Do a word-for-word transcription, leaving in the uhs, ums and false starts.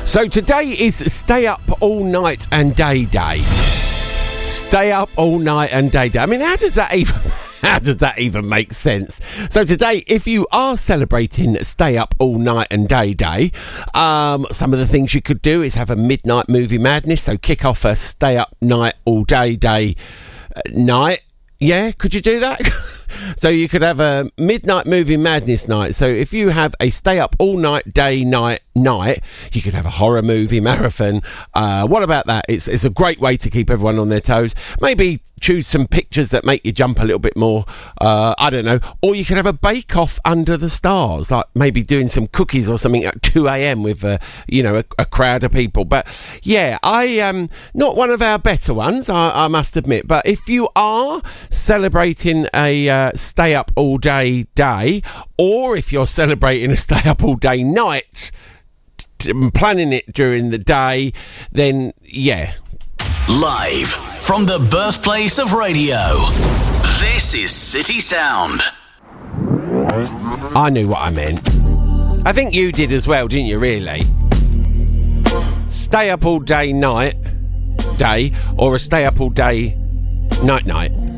So today is Stay Up All Night and Day Day. Stay up all night and day day. I mean, how does that even... How does that even make sense? So today, if you are celebrating Stay Up All Night and Day Day, um, some of the things you could do is have a midnight movie madness. So kick off a Stay Up Night All Day Day uh, night. Yeah, could you do that? So you could have a midnight movie madness night. So if you have a stay up all night, day, night, night, you could have a horror movie marathon. Uh, what about that? It's it's a great way to keep everyone on their toes. Maybe choose some pictures that make you jump a little bit more. Uh, I don't know. Or you could have a bake-off under the stars, like maybe doing some cookies or something at two a.m. with, uh, you know, a, a crowd of people. But yeah, I um not one of our better ones, I, I must admit. But if you are celebrating a uh, stay up all day day, or if you're celebrating a stay up all day night, t- planning it during the day, then yeah. Live from the birthplace of radio, this is City Sound. I knew what I meant. I think you did as well, didn't you, really? Stay up all day night, day, or a stay up all day night night.